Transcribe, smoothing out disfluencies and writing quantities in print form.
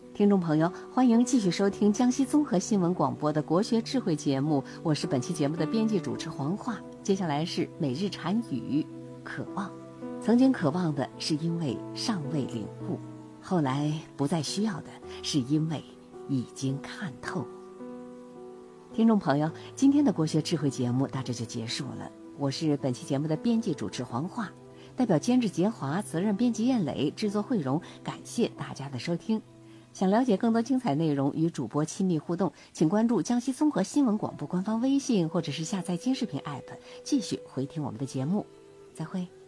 听众朋友，欢迎继续收听江西综合新闻广播的国学智慧节目，我是本期节目的编辑主持黄华。接下来是每日禅语，渴望。曾经渴望的是因为尚未领悟，后来不再需要的是因为已经看透。听众朋友，今天的国学智慧节目到这就结束了。我是本期节目的编辑主持黄华，代表监制杰华、责任编辑燕磊、制作慧荣，感谢大家的收听。想了解更多精彩内容，与主播亲密互动，请关注江西综合新闻广播官方微信，或者是下载金视频 App， 继续回听我们的节目。再会。